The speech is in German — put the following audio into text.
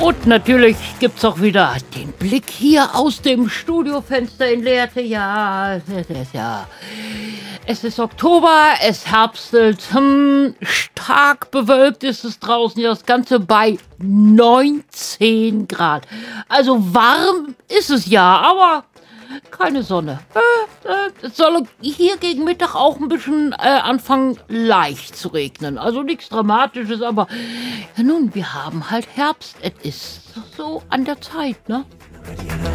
Und natürlich gibt's auch wieder den Blick hier aus dem Studiofenster in Lehrte. Ja, es ist Oktober, es herbstelt, stark bewölkt ist es draußen, ja, das Ganze bei 19 Grad. Also warm ist es ja, aber keine Sonne. Es soll hier gegen Mittag auch ein bisschen anfangen leicht zu regnen. Also nichts Dramatisches, aber ja nun, wir haben halt Herbst. Es ist so an der Zeit, ne?